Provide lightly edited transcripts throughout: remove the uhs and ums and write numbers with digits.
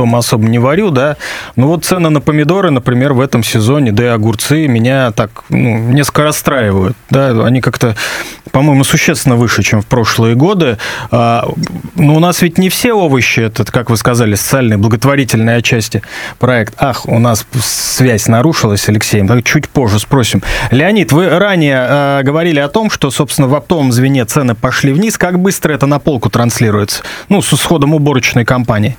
дома особо не варю, да, но вот цены на помидоры, например, в этом сезоне, да и огурцы меня так несколько расстраивают, да, они как-то, по-моему, существенно выше, чем в прошлые годы. Но у нас ведь не все овощи, это, как вы сказали, социальная, благотворительная отчасти проект. У нас связь нарушилась с Алексеем, чуть позже спросим. Леонид, вы ранее говорили о том, что, собственно, в оптовом звене цены пошли вниз. Как быстро это на полку транслируется? С исходом уборочной кампании.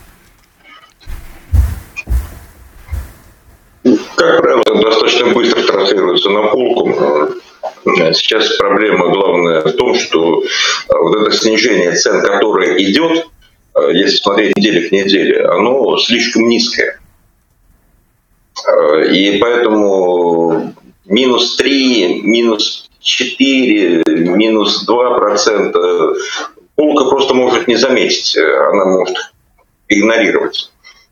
Как правило, достаточно быстро транслируется на полку. Сейчас проблема главная в том, что вот это снижение цен, которое идет, если смотреть неделя к неделе, оно слишком низкое. И поэтому -3, -4, -2% полка просто может не заметить, она может игнорировать.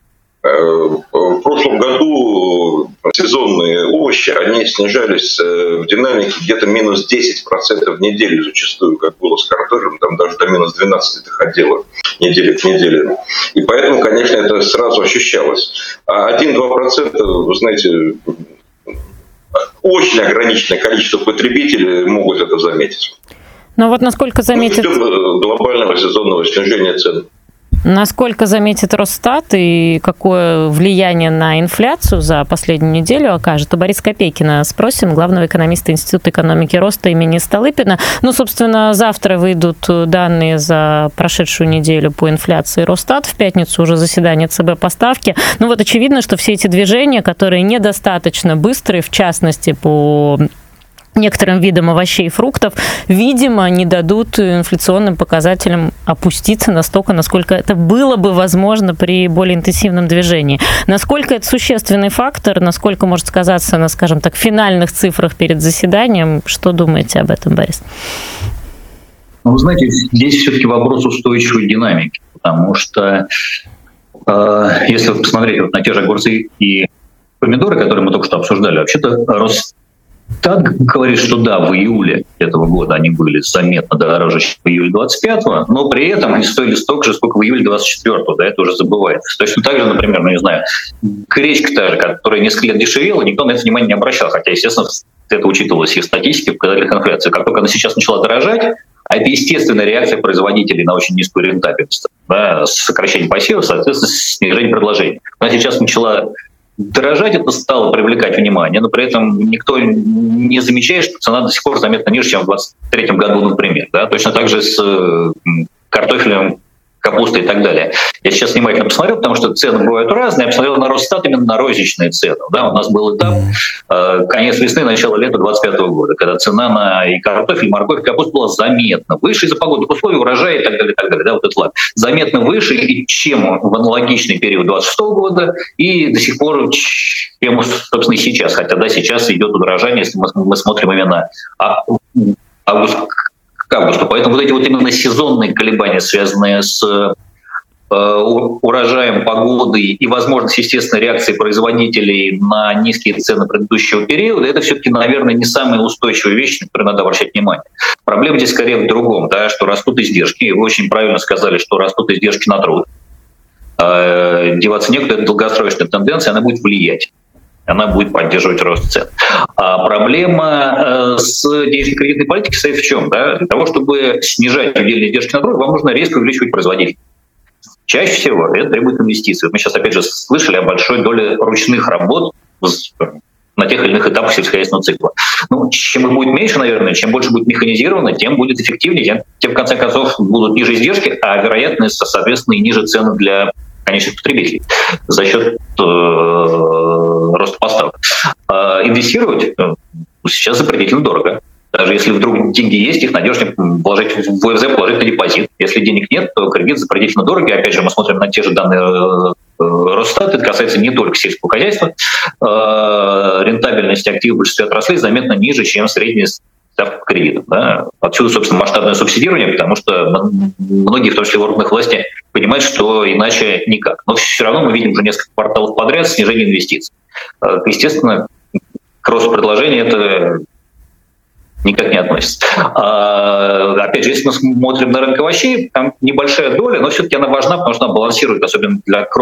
В прошлом году сезонные овощи, они снижались в динамике где-то -10% в неделю зачастую, как было с картофелем, там даже до -12 доходило неделя к неделе. И поэтому, конечно, это сразу ощущалось. А 1-2%, вы знаете, очень ограниченное количество потребителей могут это заметить. Но вот насколько заметит... глобального сезонного снижения цен. Насколько заметит Росстат и какое влияние на инфляцию за последнюю неделю окажет, у Бориса Копейкина спросим, главного экономиста Института экономики роста имени Столыпина. Собственно, завтра выйдут данные за прошедшую неделю по инфляции Росстат. В пятницу уже заседание ЦБ по ставке. Очевидно, что все эти движения, которые недостаточно быстрые, в частности, по некоторым видам овощей и фруктов, видимо, не дадут инфляционным показателям опуститься настолько, насколько это было бы возможно при более интенсивном движении. Насколько это существенный фактор, насколько может сказаться на, скажем так, финальных цифрах перед заседанием? Что думаете об этом, Борис? Вы знаете, здесь все-таки вопрос устойчивой динамики, потому что если посмотреть на те же огурцы и помидоры, которые мы только что обсуждали, вообще-то Росстат говорит, что да, в июле этого года они были заметно дороже, чем в июле 25-го, но при этом они стоили столько же, сколько в июле 24-го, да, это уже забывается. Точно так же, например, гречка та же, которая несколько лет дешевела, никто на это внимание не обращал, хотя, естественно, это учитывалось и в статистике, в показателях инфляции. Как только она сейчас начала дорожать, а это естественная реакция производителей на очень низкую рентабельность, да, сокращение посева, соответственно, снижение предложения. Она сейчас начала дорожать, это стало привлекать внимание, но при этом никто не замечает, что цена до сих пор заметно ниже, чем в 2023 году, например. Да? Точно так же с картофелем, капустой и так далее. Я сейчас внимательно посмотрел, потому что цены бывают разные. Я посмотрел на Росстат именно на розничные цены. Да? У нас был этап конец весны, начало лета 2025 года, когда цена на и картофель, и морковь, и капусту была заметно выше из-за погодных условий, урожая и так далее, и так далее. Да, вот этот лаг. Заметно выше, чем в аналогичный период 2026 года, и до сих пор, чем, собственно, и сейчас. Хотя, да, сейчас идет удорожание, если мы смотрим именно август к августу. Поэтому вот эти вот именно сезонные колебания, связанные с урожаем, погодой и возможность естественной реакции производителей на низкие цены предыдущего периода, это все-таки, наверное, не самая устойчивая вещь, на которую надо обращать внимание. Проблема здесь скорее в другом, да, что растут издержки. Вы очень правильно сказали, что растут издержки на труд. Деваться некуда, это долгосрочная тенденция, она будет влиять. Она будет поддерживать рост цен. А проблема с денежно-кредитной политикой состоит в чем? Да? Для того, чтобы снижать удельные издержки на труд, вам нужно резко увеличивать производительность. Чаще всего это требует инвестиций. Мы сейчас, опять же, слышали о большой доле ручных работ на тех или иных этапах сельскохозяйственного цикла. Чем их будет меньше, наверное, чем больше будет механизировано, тем будет эффективнее, тем в конце концов будут ниже издержки, а вероятность, соответственно, и ниже цены для конечных потребителей за счет роста поставок. Инвестировать сейчас запредельно дорого. Даже если вдруг деньги есть, их надежнее положить в ОФЗ, положить на депозит. Если денег нет, то кредит запредельно дорого. И опять же, мы смотрим на те же данные Росстата. Это касается не только сельского хозяйства. Рентабельность активов в большинстве отраслей заметно ниже, чем средняя ставка кредитов. Да? Отсюда, собственно, масштабное субсидирование, потому что многие, в том числе в органах власти, понимают, что иначе никак. Но все равно мы видим уже несколько кварталов подряд снижение инвестиций. Естественно, к росту предложения это никак не относится. Опять же, если мы смотрим на рынок овощей, там небольшая доля, но все-таки она важна, потому что она балансирует, особенно для